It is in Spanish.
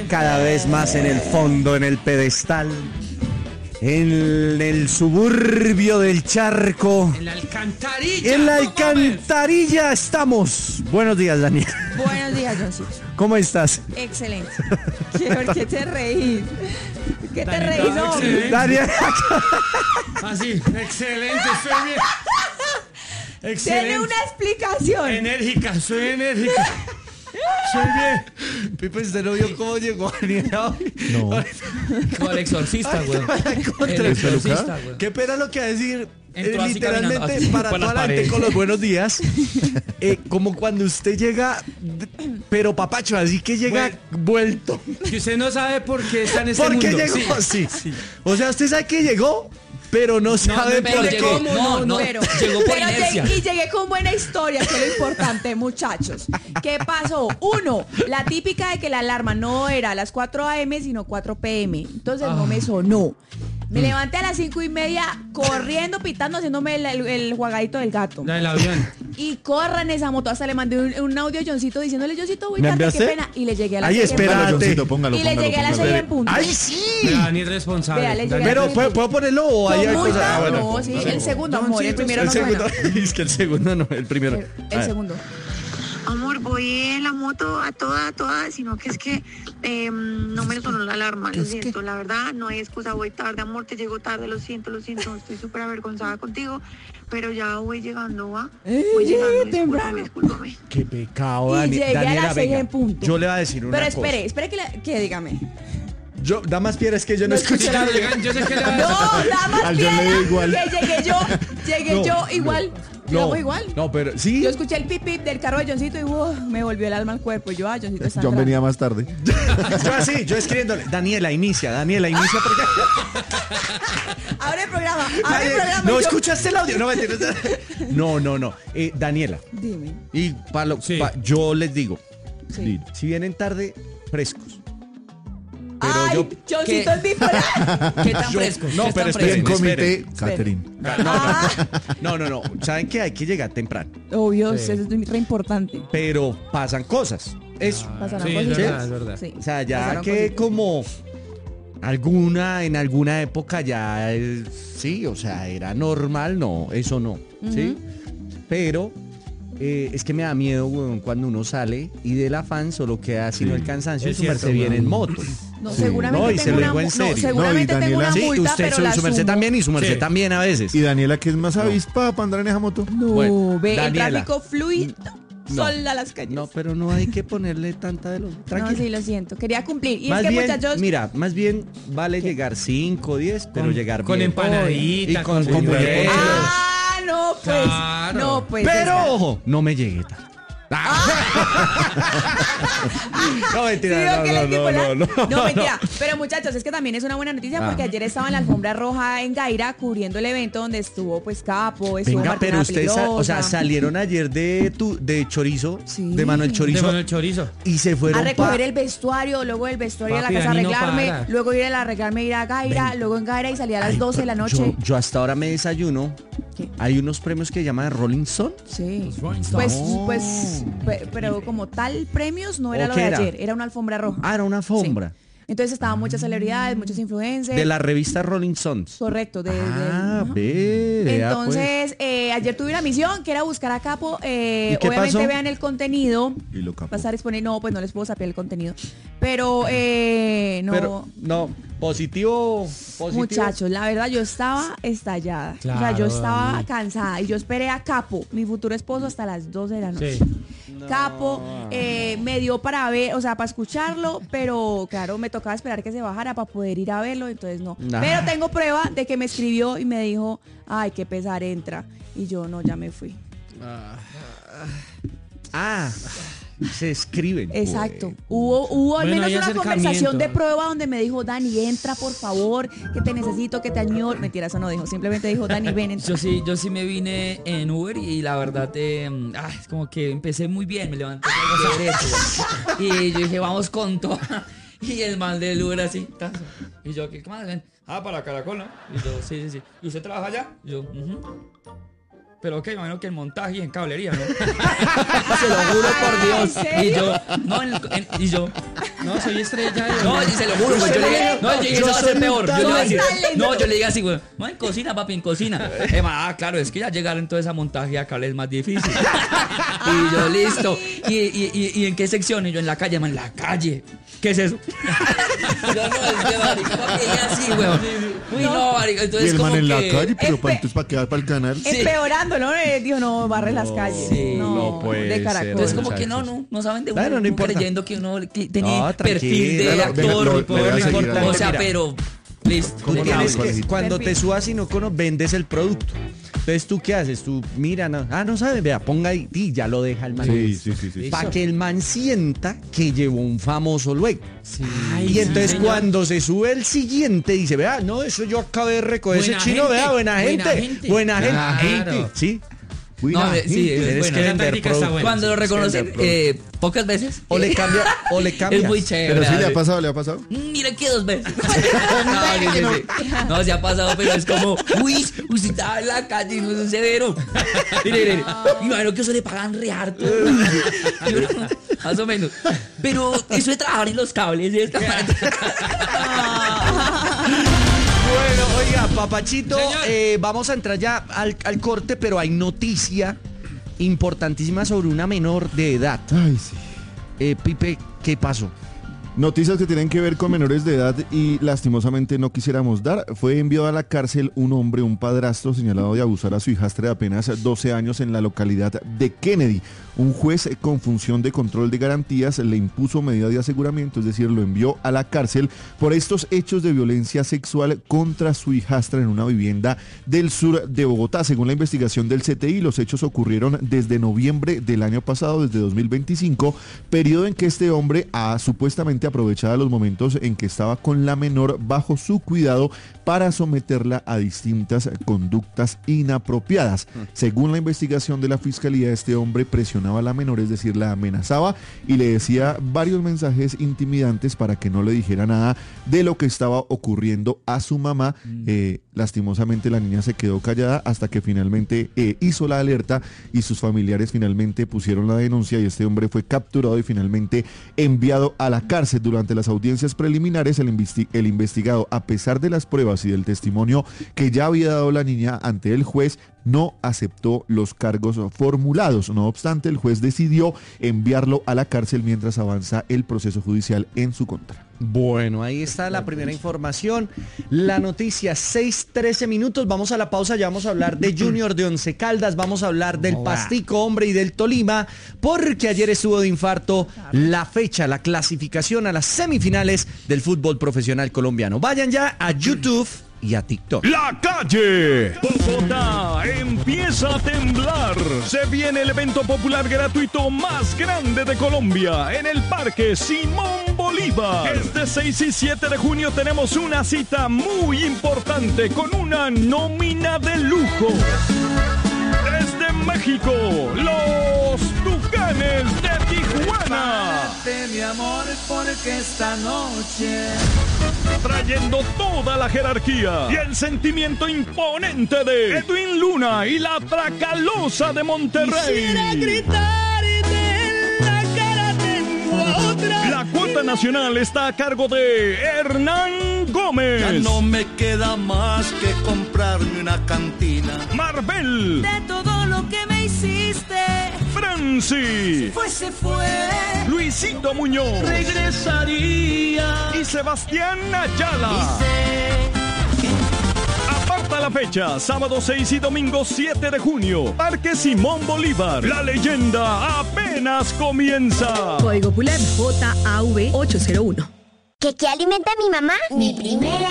cada vez más en el fondo, en el pedestal, en el suburbio del charco. En la alcantarilla. En la alcantarilla estamos. Buenos días, Daniel. Buenos días, Johncito. ¿Cómo estás? Excelente. ¿Por qué te reís? ¿Qué te Daniel, reís, hombre? excelente. Daniel. Así, excelente, estoy bien. Excelente. Tiene una explicación. Enérgica, soy enérgica. Soy bien. Pipe, ¿usted no vio cómo llegó Daniel hoy? No. Como el exorcista, güey. El exorcista, güey. Qué pena lo que va a decir. Entró así Literalmente caminando, así, para por toda las la gente paredes. con los buenos días. Como cuando usted llega, pero papacho, así que llega vuelto. Que usted no sabe por qué está en este ¿Por qué mundo. llegó? Sí. O sea, usted sabe que llegó, pero no sabe pero por llegó, qué. no, Pero, llegó por pero inercia. llegué con buena historia, que es lo importante, muchachos. ¿Qué pasó? Uno, la típica de que la alarma no era a las 4 a.m., sino 4 p.m. Entonces no me sonó. Me levanté a las 5:30 corriendo, pitando, haciéndome el jugadito del gato. La del avión. Y corran esa moto. Hasta le mandé un audio a Johncito diciéndole, Johncito, voy ¿Me tarde, qué enviaste? pena. Y le llegué a las Ay, 6 en espérate. punto. Johncito, póngalo. Y le llegué a las 6 en punto. ¡Ay, sí! Dani es responsable. Vea, le llegué Dani- a Pero, ¿puedo ponerlo o ahí hay ¿Con cosas? multa? bueno. No, sí, el segundo, amor, el primero El no segundo. suena. Es que el segundo no, el primero. El segundo. Amor, voy en la moto a toda, sino que es que no me sonó la alarma, lo siento, la verdad, no hay excusa, voy tarde, amor, te llego tarde, lo siento, estoy súper avergonzada contigo, pero ya voy llegando, ¿va? Voy llegando, temprano. discúlpame. Qué pecado, Y Dani. llegué a Daniela, las 6 venga. en punto. Yo le voy a decir una Pero cosa. espere que dígame. Yo, damas pieras que yo no escuché Yo nada. yo sé que le va a No, nada más Al John le da igual. que llegué No, yo igual. Digamos igual. No, pero sí. Yo escuché el pip pip del carro de Johncito y me volvió el alma al cuerpo. Yo, Johncito está John entrando. venía más tarde. Yo así, yo escribiéndole. Daniela, inicia porque. Abre el programa, abre el Nadie- programa. no y yo- escuchaste el audio. No, mentira. No. Daniela. Dime. Y Sí. yo les digo, Sí. si vienen tarde, frescos. Pero Ay, yo. Johncito es diferente. ¿Qué tan frescos? no, ¿Qué pero tan Y en esperen, frescos? comité, esperen. Catherine. No. ¿Saben que hay que llegar temprano? Obvio, Sí. eso es re importante. Pero pasan cosas. Eso. Pasaron Sí, es cositas. verdad, es verdad. Sí, O sea, ya pasaron que cositas. como en alguna época ya sí, o sea, era normal, no, eso no, ¿sí? Pero es que me da miedo, weón, cuando uno sale y del afán solo queda sino el cansancio y Es su merced cierto, viene en weón. moto. No, Sí. seguramente No, y se tengo lo una digo en no, serio. seguramente No, y tengo una Daniela- Sí, multa, usted, pero la su merced asumo. también y su merced Sí. también a veces. Y Daniela, que es más avispada para andar en esa moto. No, Bueno, ve, Daniela. el tráfico fluido, No. sol a las calles. No, pero no hay que ponerle tanta de los... No, Tranquilo. sí, lo siento. Quería cumplir. Y Más es que, bien, muchachos, mira, más bien vale llegar 5, 10, pero llegar con bien. empanadita, Y con con buñuelos. ah, no, pues. Claro. No, pues. Pero esta- ojo, no me llegue tarde. No, ¿Sí mentira, veo que les digo la- no. No, mentira. Pero muchachos, es que también es una buena noticia porque ayer estaba en la alfombra roja en Gaira cubriendo el evento donde estuvo pues Capo, estuvo Venga, Martina pero la ustedes, o sea, Peligrosa. salieron ayer de Chorizo, Sí. de Manuel De Chorizo, Manuel Chorizo. y se fueron A recoger el vestuario, luego del vestuario Papi, a la casa a Dani no arreglarme, para. luego ir a arreglarme, ir a Gaira, luego en Gaira y salí a las 12 de la noche. Yo hasta ahora me desayuno. ¿Qué? Hay unos premios que llaman Rolling Stone. Sí. Rolling Pues, Stones. pues, pero como tal premios no era ¿O lo qué de era? ayer, era una alfombra roja. Ah, era una alfombra. Entonces estaban muchas celebridades, muchos influencers. De la revista Rolling Stones. Correcto, Ah, ajá. vea, pues. Entonces, ayer tuve una misión que era buscar a Capo. qué Obviamente pasó? vean el contenido. Y lo capó. Va a estar disponible. No, pues no les puedo sapear el contenido. Pero, no. Pero, no, positivo. Muchachos, la verdad yo estaba estallada. O sea, Claro, yo estaba Dani. cansada y yo esperé a Capo, mi futuro esposo, hasta las 12 de la noche. Sí. Capo me dio para ver, o sea, para escucharlo, pero claro, me tocaba esperar que se bajara para poder ir a verlo, entonces no. Nah. Pero tengo prueba de que me escribió y me dijo, ay, qué pesar, entra. Y yo no, ya me fui. Ah, se escriben. Exacto. Hubo al Bueno, menos hay una acercamiento. conversación de prueba donde me dijo, Dani, entra por favor, que te necesito, que te añoro. Mentira, eso no dijo, simplemente dijo, Dani, ven, entra. Yo sí me vine en Uber y la verdad es como que empecé muy bien, me levanté con algo derecho. Y yo dije, vamos con todo. Y el man del Uber así, tazo. Y yo, ¿qué más? Ven. Ah, para Caracol, ¿no? Y yo, sí. ¿Y usted trabaja allá? Y yo, Pero ok, imagino que en montaje y en cablería, ¿no? Se lo juro por Dios. ¿En serio? Y yo, no, y yo, No, soy estrella. no, y se lo juro, pues yo le dije, no, yo dije, eso va a ser peor. Yo le iba a decir, talento. no, yo le dije así, güey, no, en cocina, papi, en cocina. Claro, es que ya llegar entonces a montaje y a cable es más difícil. Y yo, listo. ¿Y en qué sección? Y yo, en la calle, man, en la calle. ¿Qué es eso? Yo, no, es que, marica, papi, y así, güey. Uy, no, marica, Y entonces el como man en la que... calle, pero Espe- para quedar para el canal. Sí. Empeorando, ¿no? Dijo, no, barre las calles. sí, no puede de caracol. ser. Entonces como que muchachos. no saben de uno, Bueno, no uno importa. creyendo que uno tenía No, perfil de tranquilo. actor, Lo voy a seguir, o sea, mira. pero listo. Tú tienes ¿Cuál que, es? cuando te Perfil. subas y no vendes el producto. Entonces, ¿tú qué haces? Tú, mira, no sabes, vea, ponga ahí, y ya lo deja el man. Sí. Para que el man sienta que llevó un famoso luego. Sí. Y entonces señor. cuando se sube el siguiente, dice, vea, no, eso yo acabé de recoger ese Buena chino, gente, vea, buena buena gente. gente. Buena gente. Claro. Sí. No, sí, es Tienes buena. que Esa vender táctica está producto. buena. Cuando lo reconocen pocas veces. O le cambia, o le cambias. Es muy chévere. Pero sí le ha ¿vale? pasado, le ha pasado. Mira que 2 veces. No, se ha pasado, pero es como, uy, usted estaba en la calle y no es un severo. Mire. Imagino que eso le pagan re harto. Más o menos. Pero eso de trabajar en los cables y esta Bueno, oiga, papachito, Señor. vamos a entrar ya al corte, pero hay noticia importantísima sobre una menor de edad. Ay, sí. Pipe, ¿qué pasó? Noticias que tienen que ver con menores de edad y lastimosamente no quisiéramos dar. Fue enviado a la cárcel un hombre, un padrastro señalado de abusar a su hijastra de apenas 12 años en la localidad de Kennedy. Un juez con función de control de garantías le impuso medida de aseguramiento, es decir, lo envió a la cárcel por estos hechos de violencia sexual contra su hijastra en una vivienda del sur de Bogotá. Según la investigación del CTI, los hechos ocurrieron desde noviembre del año pasado, desde 2025, periodo en que este hombre ha supuestamente aprovechado los momentos en que estaba con la menor bajo su cuidado para someterla a distintas conductas inapropiadas. Según la investigación de la fiscalía, este hombre presionaba a la menor, es decir, la amenazaba y le decía varios mensajes intimidantes para que no le dijera nada de lo que estaba ocurriendo a su mamá. Lastimosamente la niña se quedó callada hasta que finalmente hizo la alerta y sus familiares finalmente pusieron la denuncia y este hombre fue capturado y finalmente enviado a la cárcel. Durante las audiencias preliminares, el investigado, a pesar de las pruebas y del testimonio que ya había dado la niña ante el juez, no aceptó los cargos formulados. No obstante, el juez decidió enviarlo a la cárcel mientras avanza el proceso judicial en su contra. Bueno, ahí está la primera información. La noticia, 6:13 minutos. Vamos a la pausa, ya vamos a hablar de Junior de Once Caldas, vamos a hablar del Pastico, hombre, y del Tolima, porque ayer estuvo de infarto la fecha, la clasificación a las semifinales del fútbol profesional colombiano. Vayan ya a YouTube y a TikTok. La calle Bogotá empieza a temblar. Se viene el evento popular gratuito más grande de Colombia en el Parque Simón Bolívar. Este 6 y 7 de junio tenemos una cita muy importante con una nómina de lujo. Desde México, los Tucanes de Tijuana. Mi amor, porque esta noche Trayendo toda la jerarquía y el sentimiento imponente de Edwin Luna y la Tracalosa de Monterrey. gritar y de la cara tengo a otra. La cuota nacional está a cargo de Hernán Gómez. Ya no me queda más que comprarme una cantina. Marvel, De todo lo que me hiciste, Franci, pues se fue. Luisito Muñoz Regresaría. y Sebastián Ayala. Aparta la fecha, sábado 6 y domingo 7 de junio, Parque Simón Bolívar. La leyenda apenas comienza. Código Popular JAV 801. ¿Qué alimenta mi mamá? Mi primera